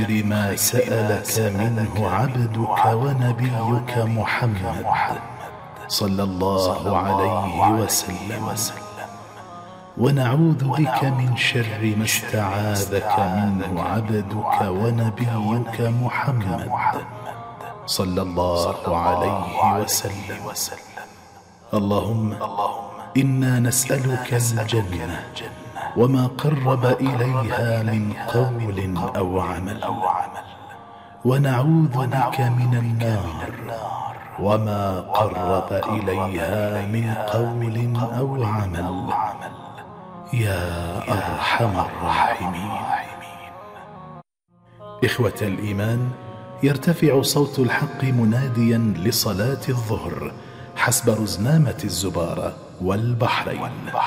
خير ما سألك منه عبدك ونبيك محمد صلى الله عليه وسلم، ونعوذ بك من شر ما استعاذك منه عبدك ونبيك محمد صلى الله عليه وسلم. اللهم إنا نسألك الجنة وما قرب إليها من قول أو عمل، ونعوذ بك من النار وما قرب إليها من قول أو عمل، يا أرحم الراحمين. إخوة الإيمان، يرتفع صوت الحق مناديا لصلاة الظهر حسب رزنامة الزبارة والبحرين.